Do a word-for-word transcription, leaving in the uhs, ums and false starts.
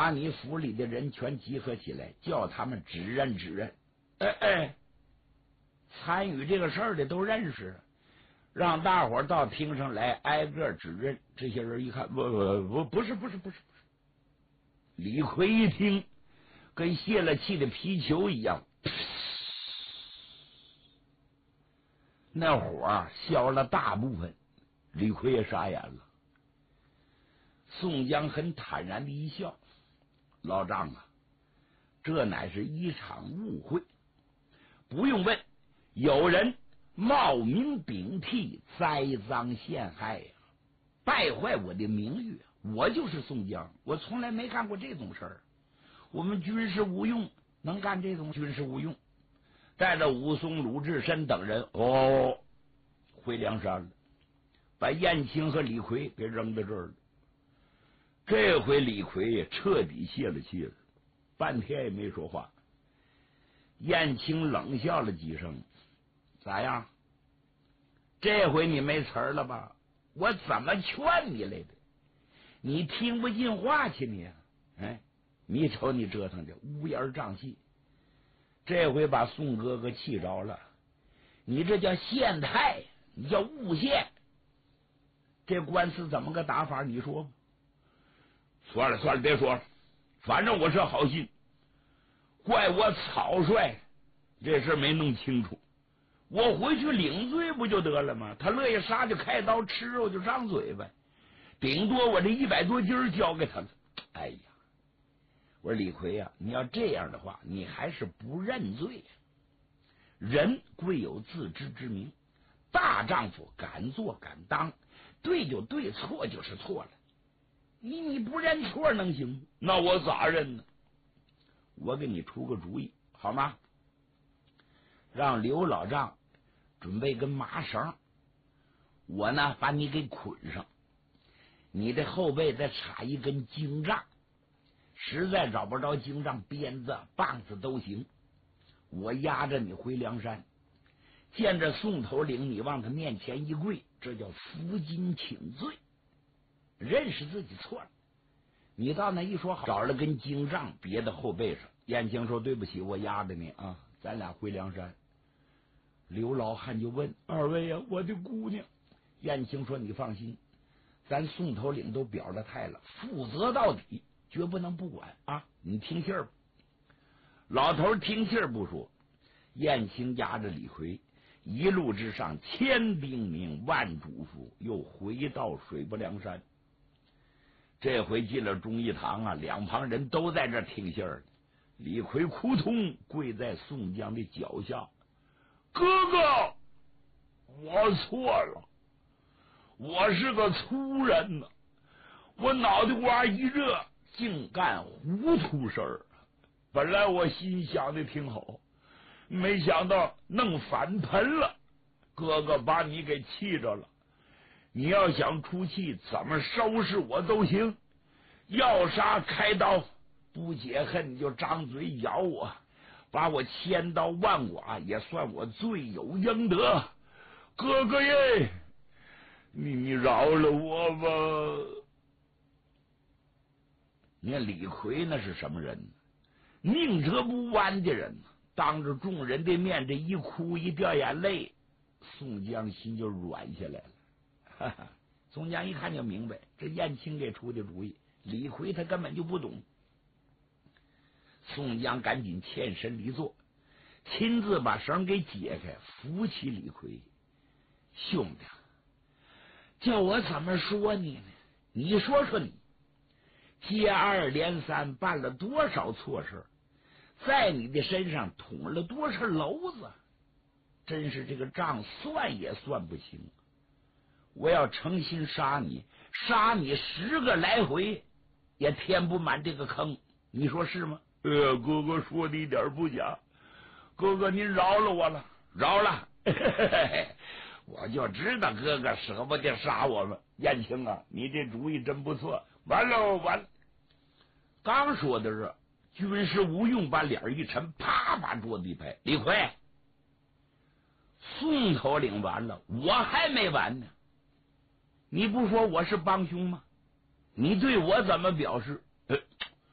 把你府里的人全集合起来，叫他们指认指认。哎哎，参与这个事儿的都认识，让大伙儿到厅上来挨个指认。这些人一看，不不不，不是不是不是不是。李逵一听，跟泄了气的皮球一样，那火啊消了大部分。李逵也傻眼了。宋江很坦然的一笑：“老丈啊，这乃是一场误会，不用问，有人冒名顶替，栽赃陷害呀，败坏我的名誉。我就是宋江，我从来没干过这种事儿。我们军师吴用能干这种军师吴用，带着武松、鲁智深等人哦回梁山了，把燕青和李逵给扔在这儿了。这回李逵也彻底泄了气了，半天也没说话。燕青冷笑了几声：“咋样？这回你没词儿了吧？我怎么劝你来的？你听不进话去你啊！哎，你瞅你折腾的乌烟瘴气，这回把宋哥哥气着了。你这叫陷害，你叫诬陷，这官司怎么个打法？你说吧。算了算了，别说了，反正我是好心，怪我草率，这事没弄清楚。我回去领罪不就得了吗？他乐意杀就开刀，吃肉就张嘴呗，顶多我这一百多斤交给他了。哎呀，我说李逵呀、啊，你要这样的话，你还是不认罪呀。人贵有自知之明，大丈夫敢做敢当，对就对，错就是错了。你你不认错能行？那我咋认呢？我给你出个主意好吗？让刘老丈准备根麻绳，我呢把你给捆上，你的后背再插一根荆杖，实在找不着荆杖，鞭子棒子都行，我压着你回梁山，见着宋头领，你往他面前一跪，这叫负荆请罪，认识自己错了。你到那一说好，找了根荆杖别在后背上。燕青说：“对不起，我压着你啊，咱俩回梁山。”刘老汉就问：“二位呀、啊，我的姑娘。”燕青说：“你放心，咱宋头领都表了态了，负责到底，绝不能不管啊！你听信儿吧。”老头听信儿不说，燕青压着李逵，一路之上千叮咛万嘱咐，又回到水泊梁山。这回进了忠义堂啊，两旁人都在这听信儿。李逵扑通跪在宋江的脚下：“哥哥，我错了，我是个粗人呢、啊，我脑袋瓜一热，竟干糊涂事儿。本来我心想的挺好，没想到弄反盆了。哥哥把你给气着了，你要想出气，怎么收拾我都行，要杀开刀，不解恨你就张嘴咬我，把我千刀万剐，也算我罪有应得。哥哥耶，你你饶了我吧。”你看李逵那是什么人呢？宁折不弯的人，当着众人的面这一哭一掉眼泪，宋江心就软下来了。哈哈，宋江一看就明白，这燕青给出的主意，李逵他根本就不懂。宋江赶紧欠身离座，亲自把绳给解开，扶起李逵：“兄弟，叫我怎么说你呢？你说说你接二连三办了多少错事，在你的身上捅了多少篓子，真是这个账算也算不清。我要诚心杀你，杀你十个来回，也填不满这个坑，你说是吗？”“呃，哥哥说的一点不假，哥哥您饶了我了，饶了。我就知道哥哥舍不得杀我们。燕青啊，你这主意真不错。完了完了！”刚说的是，军师吴用把脸一沉，啪把桌子一拍：“李逵，宋头领完了，我还没完呢。你不说我是帮凶吗？你对我怎么表示？